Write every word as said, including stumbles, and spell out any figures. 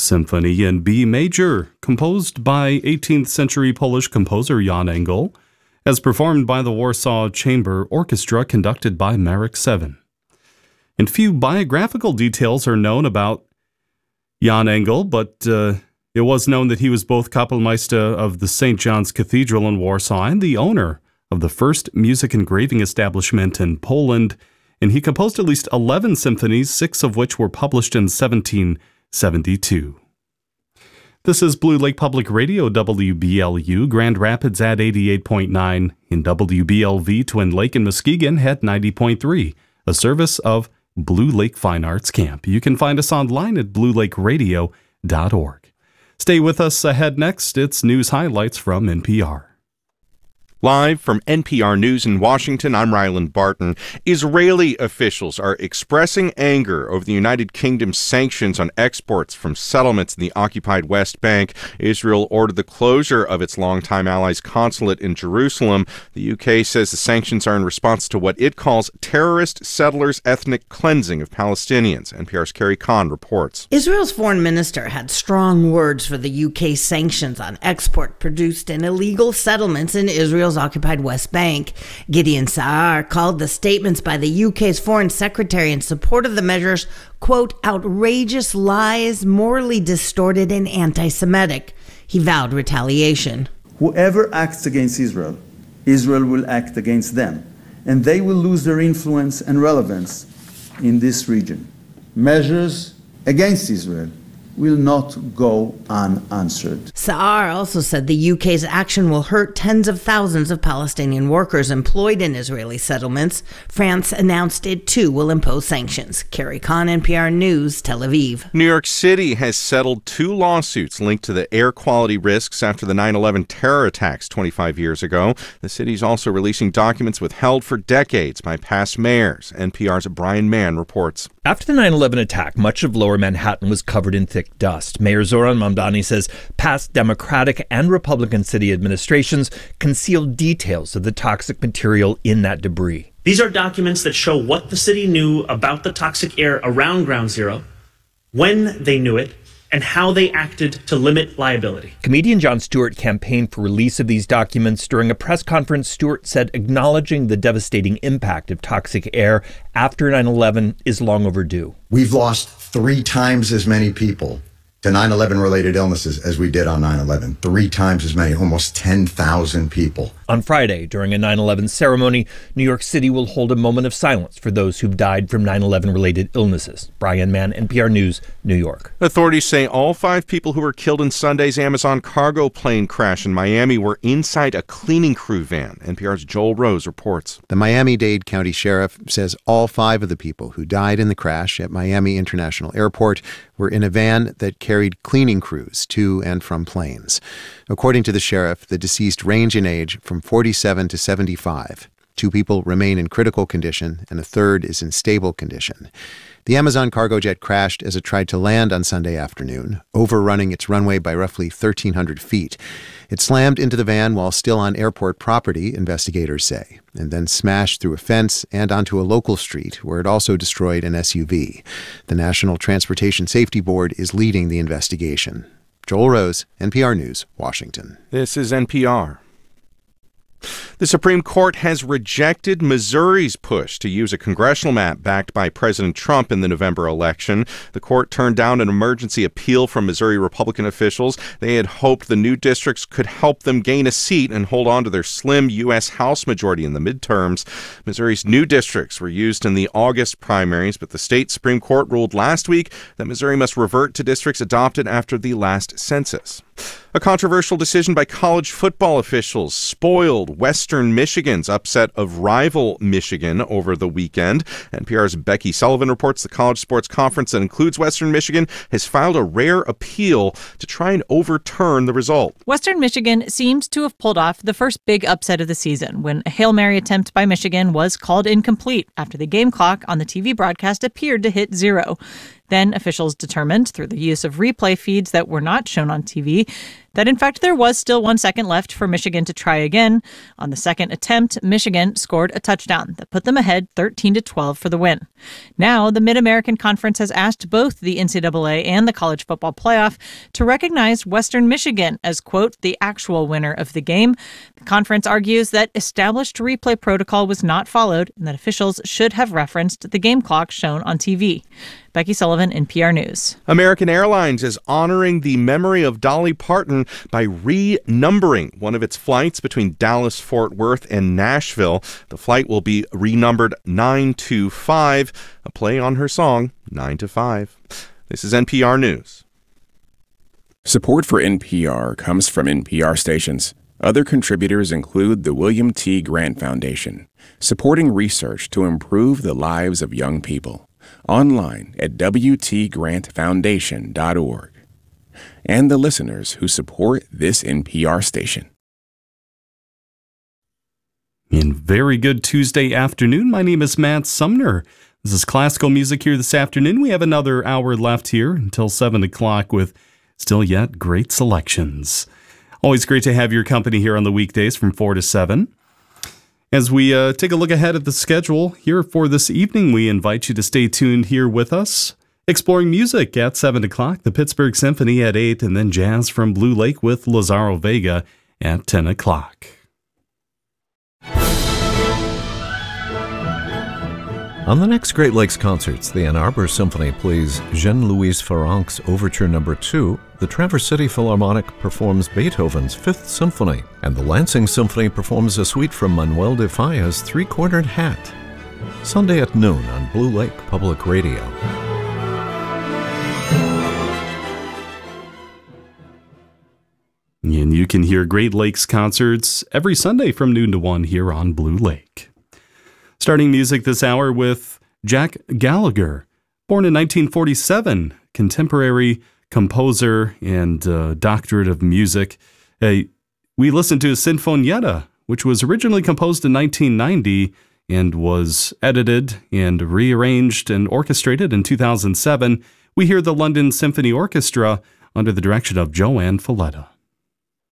Symphony in B major, composed by eighteenth century Polish composer Jan Engel, as performed by the Warsaw Chamber Orchestra conducted by Marek Seven. And few biographical details are known about Jan Engel, but uh, it was known that he was both Kapellmeister of the Saint John's Cathedral in Warsaw and the owner of the first music engraving establishment in Poland, and he composed at least eleven symphonies, six of which were published in seventeen seventy-two. This is Blue Lake Public Radio, W B L U, Grand Rapids at eighty-eight point nine, in W B L V, Twin Lake and Muskegon at ninety point three, a service of Blue Lake Fine Arts Camp. You can find us online at blue lake radio dot org. Stay with us. Ahead next, it's news highlights from N P R. Live from N P R News in Washington, I'm Ryland Barton. Israeli officials are expressing anger over the United Kingdom's sanctions on exports from settlements in the occupied West Bank. Israel ordered the closure of its longtime allies' consulate in Jerusalem. The U K says the sanctions are in response to what it calls terrorist settlers' ethnic cleansing of Palestinians. N P R's Carrie Kahn reports. Israel's foreign minister had strong words for the U K's sanctions on export produced in illegal settlements in Israel occupied West Bank. Gideon Saar called the statements by the U K's foreign secretary in support of the measures, quote, outrageous lies, morally distorted and anti-Semitic. He vowed retaliation. Whoever acts against Israel, Israel will act against them, and they will lose their influence and relevance in this region. Measures against Israel will not go unanswered. Saar also said the U K's action will hurt tens of thousands of Palestinian workers employed in Israeli settlements. France announced it too will impose sanctions. Carrie Kahn, N P R News, Tel Aviv. New York City has settled two lawsuits linked to the air quality risks after the nine eleven terror attacks twenty-five years ago. The city's also releasing documents withheld for decades by past mayors. N P R's Brian Mann reports. After the nine eleven attack, much of lower Manhattan was covered in thick dust. Mayor Zoran Mamdani says past Democratic and Republican city administrations concealed details of the toxic material in that debris. These are documents that show what the city knew about the toxic air around Ground Zero, when they knew it, and how they acted to limit liability. Comedian Jon Stewart campaigned for release of these documents. During a press conference, Stewart said acknowledging the devastating impact of toxic air after nine eleven is long overdue. We've lost three times as many people to nine eleven related illnesses as we did on nine eleven. Three times as many, almost ten thousand people. On Friday, during a nine eleven ceremony, New York City will hold a moment of silence for those who've died from nine eleven related illnesses. Brian Mann, N P R News, New York. Authorities say all five people who were killed in Sunday's Amazon cargo plane crash in Miami were inside a cleaning crew van. N P R's Joel Rose reports. The Miami-Dade County Sheriff says all five of the people who died in the crash at Miami International Airport were in a van that carried cleaning crews to and from planes. According to the sheriff, the deceased range in age from forty-seven to seventy-five. Two people remain in critical condition, and a third is in stable condition. The Amazon cargo jet crashed as it tried to land on Sunday afternoon, overrunning its runway by roughly thirteen hundred feet. It slammed into the van while still on airport property, investigators say, and then smashed through a fence and onto a local street where it also destroyed an S U V. The National Transportation Safety Board is leading the investigation. Joel Rose, N P R News, Washington. This is N P R. The Supreme Court has rejected Missouri's push to use a congressional map backed by President Trump in the November election. The court turned down an emergency appeal from Missouri Republican officials. They had hoped the new districts could help them gain a seat and hold on to their slim U S House majority in the midterms. Missouri's new districts were used in the August primaries, but the state Supreme Court ruled last week that Missouri must revert to districts adopted after the last census. A controversial decision by college football officials spoiled Western Michigan's upset of rival Michigan over the weekend. N P R's Becky Sullivan reports the college sports conference that includes Western Michigan has filed a rare appeal to try and overturn the result. Western Michigan seems to have pulled off the first big upset of the season when a Hail Mary attempt by Michigan was called incomplete after the game clock on the T V broadcast appeared to hit zero. Then officials determined, through the use of replay feeds that were not shown on T V, that in fact there was still one second left for Michigan to try again. On the second attempt, Michigan scored a touchdown that put them ahead thirteen to twelve for the win. Now, the Mid-American Conference has asked both the N C double A and the College Football Playoff to recognize Western Michigan as, quote, the actual winner of the game. The conference argues that established replay protocol was not followed and that officials should have referenced the game clock shown on T V. Becky Sullivan, N P R News. American Airlines is honoring the memory of Dolly Parton by renumbering one of its flights between Dallas, Fort Worth, and Nashville. The flight will be renumbered nine two five, a play on her song nine to five. This is N P R News. Support for N P R comes from N P R stations. Other contributors include the William T. Grant Foundation, supporting research to improve the lives of young people. Online at w t grant foundation dot org. And the listeners who support this N P R station. And very good Tuesday afternoon. My name is Matt Sumner. This is Classical Music here this afternoon. We have another hour left here until seven o'clock with still yet great selections. Always great to have your company here on the weekdays from four to seven. As we uh, take a look ahead at the schedule here for this evening, we invite you to stay tuned here with us. Exploring music at seven o'clock, the Pittsburgh Symphony at eight, and then jazz from Blue Lake with Lazaro Vega at ten o'clock. On the next Great Lakes Concerts, the Ann Arbor Symphony plays Jean-Louis Ferranc's Overture Number two, the Traverse City Philharmonic performs Beethoven's Fifth Symphony, and the Lansing Symphony performs a suite from Manuel de Falla's Three-Cornered Hat. Sunday at noon on Blue Lake Public Radio. And you can hear Great Lakes Concerts every Sunday from noon to one here on Blue Lake. Starting music this hour with Jack Gallagher, born in nineteen forty-seven, contemporary composer and uh, doctorate of music. Uh, we listened to Sinfonietta, which was originally composed in nineteen ninety and was edited and rearranged and orchestrated in two thousand seven. We hear the London Symphony Orchestra under the direction of Joanne Falletta.